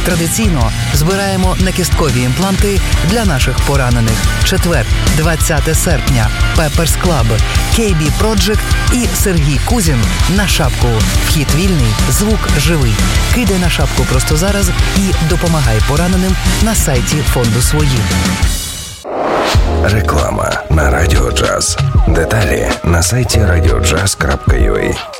Традиційно збираємо накісткові імпланти для наших поранених. Четвер, 20 серпня. Pepper's Club, KB Project і Сергій Кузін на шапку. Вхід вільний, звук живий. Кидай на шапку просто зараз і допомагай пораненим на сайті фонду «Свої». Реклама на Радіо Джаз. Деталі на сайті radiojazz.ua.